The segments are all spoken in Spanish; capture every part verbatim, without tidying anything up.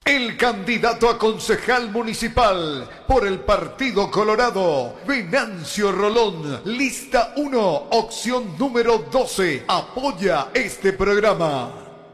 El candidato a concejal municipal por el Partido Colorado, Venancio Rolón, lista uno, opción número doce, apoya este programa.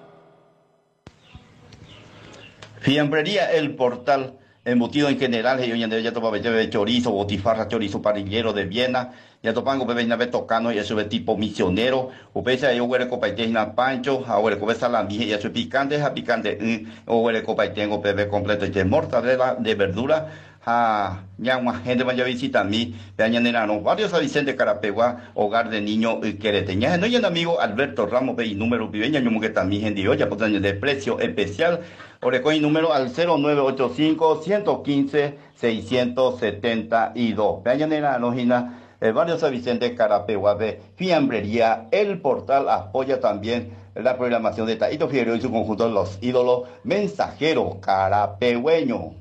Fiambrería El Portal, embutido en general, ya topa de chorizo, botifarra, chorizo parrillero de Viena, ya topango bebé nave tocano, ya sube tipo misionero, upesa yo huele copaitena pancho, ahora come salami, ya sube picante, ja picante, o huele copaitengo bebé completo, ya mortadela de verdura, a ñangua, gente vaya a visitar mí, peañanerano, varios a Vicente Carapegua, hogar de niño quereteña, no hay un amigo Alberto Ramos, ve y número viveña, yo que también gente ya pues de precio especial. Orecoin número al cero nueve ocho cinco, uno uno cinco, seis siete dos. Peñanera Anojina, eh, varios a Vicente Carapegua de Fiambrería. El Portal apoya también la programación de Taito Figueroa y su conjunto Los Ídolos Mensajero Carapegüeño.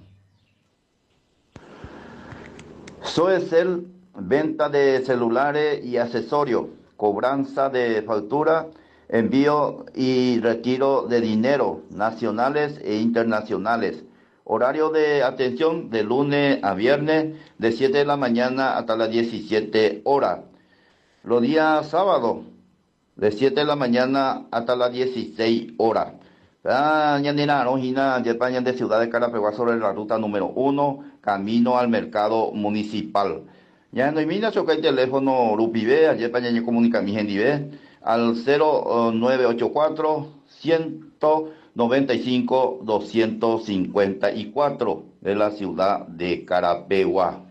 Soecel, venta de celulares y accesorios, cobranza de factura, envío y retiro de dinero nacionales e internacionales. Horario de atención de lunes a viernes de siete de la mañana hasta las diecisiete horas. Los días sábados de siete de la mañana hasta las dieciséis horas. Ñanina Arojina, Yepaña de Ciudad de Carapegua sobre la ruta número uno, camino al mercado municipal. Ya no hay mina choca el teléfono Rupibe, ayer paña comunica mi gente al cero nueve ocho cuatro, uno nueve cinco, dos cinco cuatro de la ciudad de Carapegua.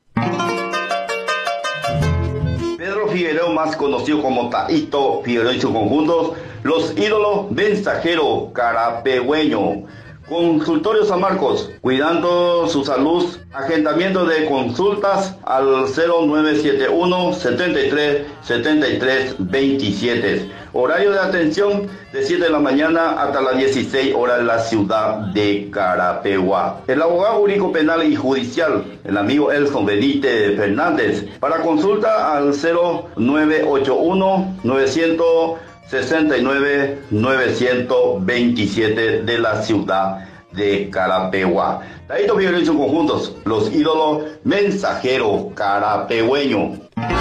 Pedro Figueroa, más conocido como Taito Figueroa y sus conjuntos, Los Ídolos Mensajero Carapegüeño. Consultorio San Marcos, cuidando su salud, agendamiento de consultas al cero nueve siete uno, setenta y tres, setenta y tres, veintisiete. Horario de atención de siete de la mañana hasta las dieciséis horas en la ciudad de Carapegua. El abogado jurídico penal y judicial, el amigo Elson Benítez Fernández, para consulta al cero nueve ocho uno, novecientos sesenta y nueve, novecientos veintisiete de la ciudad de Carapegua. Taito Figueroa y sus conjuntos, Los Ídolos Mensajero Carapegüeño.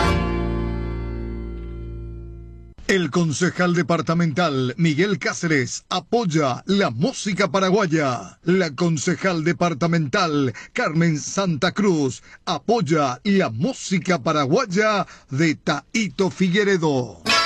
El concejal departamental Miguel Cáceres apoya la música paraguaya. La concejal departamental Carmen Santa Cruz apoya la música paraguaya de Taito Figueredo.